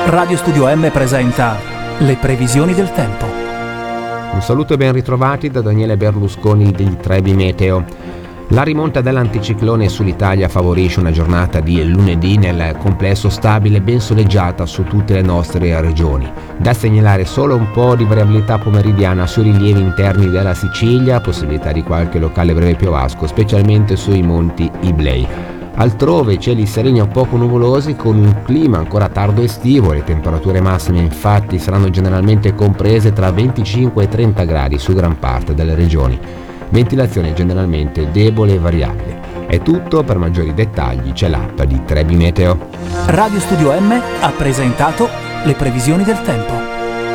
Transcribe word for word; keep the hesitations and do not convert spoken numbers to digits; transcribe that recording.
Radio Studio M presenta le previsioni del tempo. Un saluto e ben ritrovati da Daniele Berlusconi di Trebi Meteo. La rimonta dell'anticiclone sull'Italia favorisce una giornata di lunedì nel complesso stabile ben soleggiata su tutte le nostre regioni. Da segnalare solo un po' di variabilità pomeridiana sui rilievi interni della Sicilia, possibilità di qualche locale breve piovasco, specialmente sui monti Iblei. Altrove cieli sereni o poco nuvolosi con un clima ancora tardo estivo. Le temperature massime infatti saranno generalmente comprese tra venticinque e trenta gradi su gran parte delle regioni. Ventilazione generalmente debole e variabile. È tutto, per maggiori dettagli c'è l'app di Trebi Meteo. Radio Studio M ha presentato le previsioni del tempo.